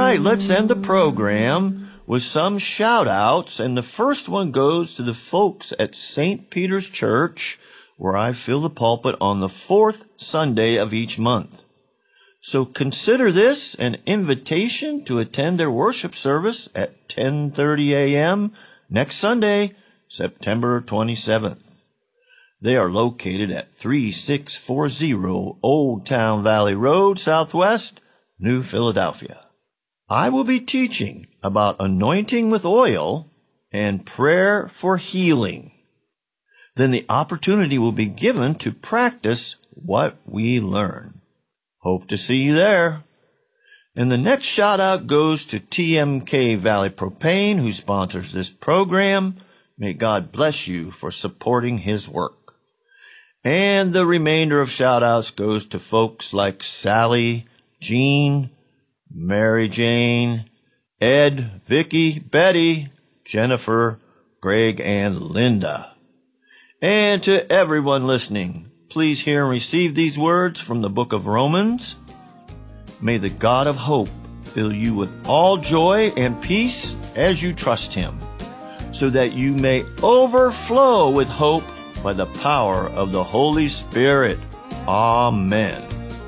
right, let's end the program with some shout-outs, and the first one goes to the folks at St. Peter's Church, where I fill the pulpit on the fourth Sunday of each month. So consider this an invitation to attend their worship service at 10:30 a.m. next Sunday, September 27th. They are located at 3640 Old Town Valley Road, Southwest, New Philadelphia. I will be teaching about anointing with oil and prayer for healing. Then the opportunity will be given to practice what we learn. Hope to see you there. And the next shout out goes to TMK Valley Propane, who sponsors this program. May God bless you for supporting his work. And the remainder of shout outs goes to folks like Sally, Jean, Mary Jane, Ed, Vicky, Betty, Jennifer, Greg, and Linda. And to everyone listening, please hear and receive these words from the book of Romans. May the God of hope fill you with all joy and peace as you trust him, so that you may overflow with hope by the power of the Holy Spirit. Amen.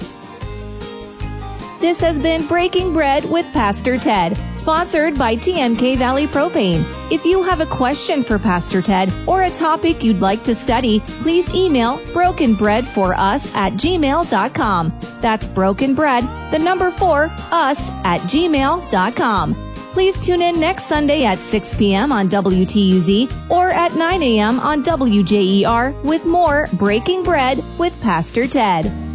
This has been Breaking Bread with Pastor Ted, sponsored by TMK Valley Propane. If you have a question for Pastor Ted or a topic you'd like to study, please email brokenbread4us@gmail.com. That's brokenbread4us@gmail.com. Please tune in next Sunday at 6 p.m. on WTUZ or at 9 a.m. on WJER with more Breaking Bread with Pastor Ted.